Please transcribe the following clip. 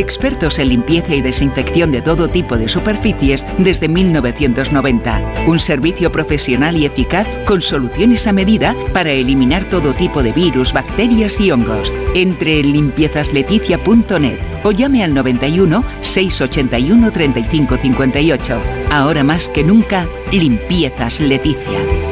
Expertos en limpieza y desinfección de todo tipo de superficies desde 1990. Un servicio profesional y eficaz con soluciones a medida para eliminar todo tipo de virus, bacterias y hongos. Entre en limpiezasLeticia.net o llame al 91 681 35 58. Ahora más que nunca, Limpiezas Leticia.